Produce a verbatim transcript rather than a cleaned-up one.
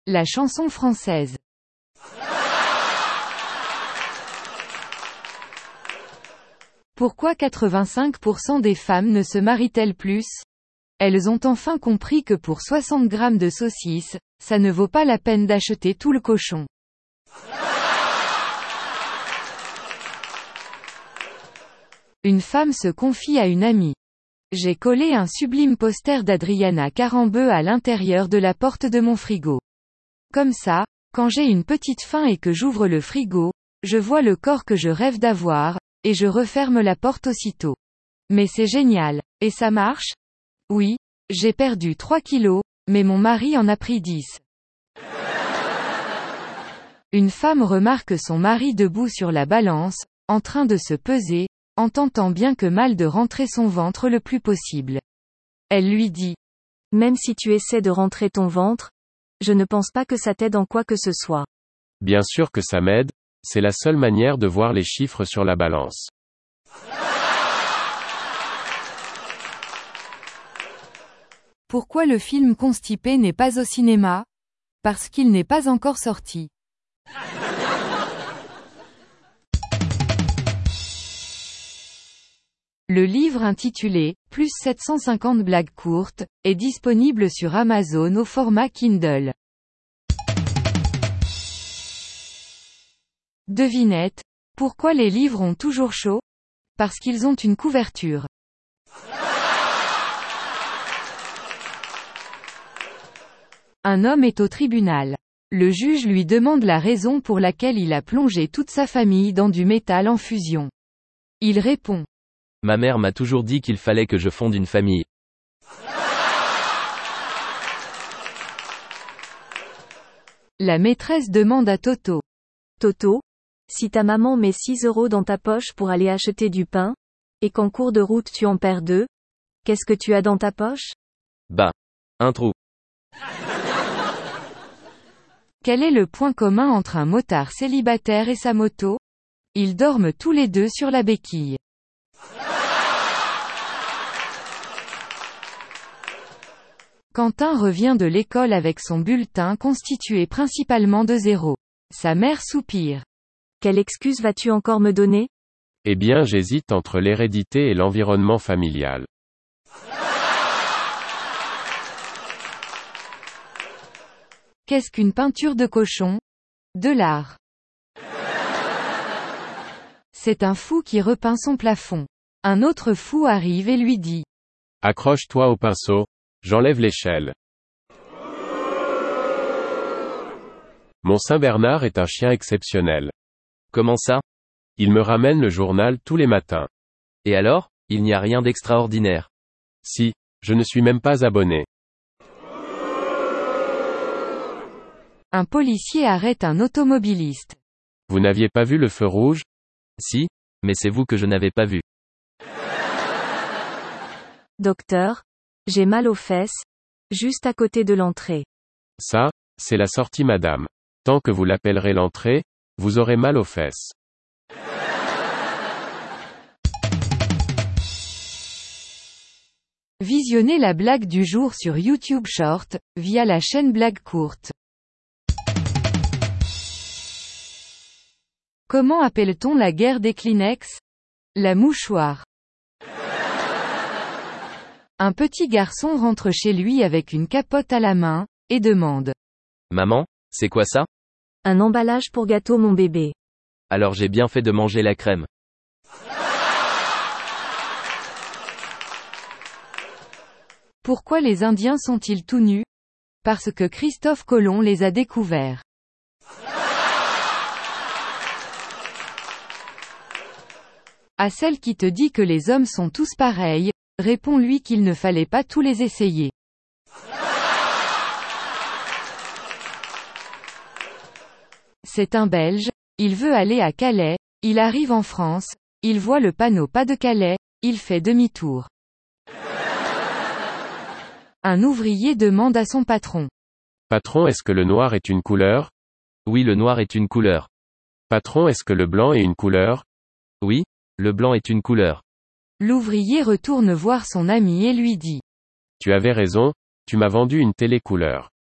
La chanson française. Pourquoi quatre-vingt-cinq pour cent des femmes ne se marient-elles plus? Elles ont enfin compris que pour soixante grammes de saucisses, ça ne vaut pas la peine d'acheter tout le cochon. Une femme se confie à une amie. J'ai collé un sublime poster d'Adriana Carambeu à l'intérieur de la porte de mon frigo. Comme ça, quand j'ai une petite faim et que j'ouvre le frigo, je vois le corps que je rêve d'avoir, et je referme la porte aussitôt. Mais c'est génial. Et ça marche? Oui, j'ai perdu trois kilos, mais mon mari en a pris dix. Une femme remarque son mari debout sur la balance, en train de se peser, en tentant bien que mal de rentrer son ventre le plus possible. Elle lui dit: Même si tu essaies de rentrer ton ventre, je ne pense pas que ça t'aide en quoi que ce soit. Bien sûr que ça m'aide, c'est la seule manière de voir les chiffres sur la balance. Pourquoi le film Constipé n'est pas au cinéma? Parce qu'il n'est pas encore sorti. Le livre intitulé « Plus sept cent cinquante blagues courtes » est disponible sur Amazon au format Kindle. Devinette. Pourquoi les livres ont toujours chaud? Parce qu'ils ont une couverture. Un homme est au tribunal. Le juge lui demande la raison pour laquelle il a plongé toute sa famille dans du métal en fusion. Il répond: Ma mère m'a toujours dit qu'il fallait que je fonde une famille. La maîtresse demande à Toto: Toto, si ta maman met six euros dans ta poche pour aller acheter du pain, et qu'en cours de route tu en perds deux, qu'est-ce que tu as dans ta poche? Bah, un trou. Quel est le point commun entre un motard célibataire et sa moto? Ils dorment tous les deux sur la béquille. Quentin revient de l'école avec son bulletin constitué principalement de zéros. Sa mère soupire. Quelle excuse vas-tu encore me donner? Eh bien, j'hésite entre l'hérédité et l'environnement familial. Qu'est-ce qu'une peinture de cochon? De l'art. C'est un fou qui repeint son plafond. Un autre fou arrive et lui dit: Accroche-toi au pinceau, j'enlève l'échelle. Mon Saint-Bernard est un chien exceptionnel. Comment ça? Il me ramène le journal tous les matins. Et alors, il n'y a rien d'extraordinaire. Si, je ne suis même pas abonné. Un policier arrête un automobiliste. Vous n'aviez pas vu le feu rouge? Si, mais c'est vous que je n'avais pas vu. Docteur, j'ai mal aux fesses, juste à côté de l'entrée. Ça, c'est la sortie madame. Tant que vous l'appellerez l'entrée, vous aurez mal aux fesses. Visionnez la blague du jour sur YouTube Short, via la chaîne Blague Courte. Comment appelle-t-on la guerre des Kleenex? La mouchoir. Un petit garçon rentre chez lui avec une capote à la main, et demande: Maman, c'est quoi ça? Un emballage pour gâteau mon bébé. Alors j'ai bien fait de manger la crème. Pourquoi les Indiens sont-ils tout nus? Parce que Christophe Colomb les a découverts. À celle qui te dit que les hommes sont tous pareils, réponds-lui qu'il ne fallait pas tous les essayer. C'est un Belge, il veut aller à Calais, il arrive en France, il voit le panneau pas de Calais, il fait demi-tour. Un ouvrier demande à son patron: Patron, est-ce que le noir est une couleur? Oui, le noir est une couleur. Patron, est-ce que le blanc est une couleur? Oui, le blanc est une couleur. L'ouvrier retourne voir son ami et lui dit: Tu avais raison, tu m'as vendu une télé couleur.